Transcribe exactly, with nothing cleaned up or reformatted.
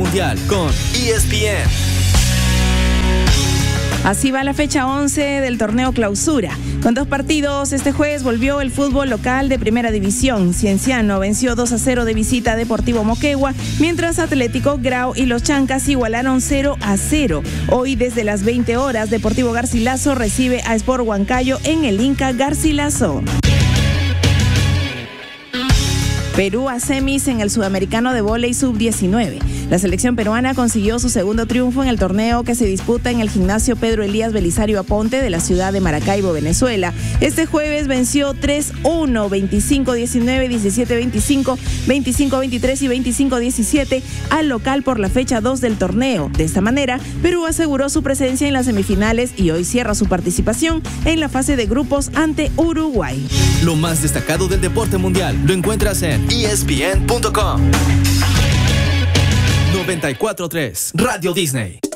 Mundial con E S P N. Así va la fecha once del torneo Clausura. Con dos partidos, este jueves volvió el fútbol local de Primera División. Cienciano venció dos a cero de visita a Deportivo Moquegua, mientras Atlético Grau y los Chancas igualaron cero a cero. Hoy, desde las veinte horas, Deportivo Garcilaso recibe a Sport Huancayo en el Inca Garcilaso. Perú a semis en el Sudamericano de Vóley sub diecinueve. La selección peruana consiguió su segundo triunfo en el torneo que se disputa en el gimnasio Pedro Elías Belisario Aponte de la ciudad de Maracaibo, Venezuela. Este jueves venció tres uno, veinticinco diecinueve, diecisiete veinticinco, veinticinco veintitrés y veinticinco diecisiete al local por la fecha dos del torneo. De esta manera, Perú aseguró su presencia en las semifinales y hoy cierra su participación en la fase de grupos ante Uruguay. Lo más destacado del deporte mundial lo encuentras en E S P N punto com. noventa y cuatro punto tres Radio Disney.